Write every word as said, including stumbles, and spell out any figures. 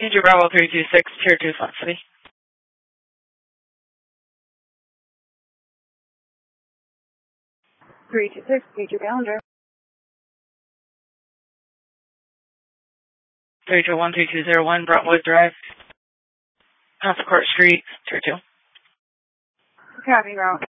Major Bravo three two six, Tier two, Flat City. three two six, Major Ballinger. three two one, three two zero one, Brentwood Drive. House Court Street, Tier two. Copy, route.